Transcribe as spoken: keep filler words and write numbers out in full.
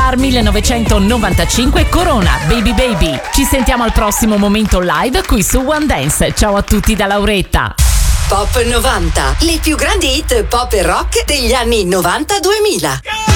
Star millenovecentonovantacinque Corona, Baby Baby. Ci sentiamo al prossimo momento live qui su One Dance. Ciao a tutti da Lauretta. Pop novanta, le più grandi hit pop e rock degli anni novanta duemila.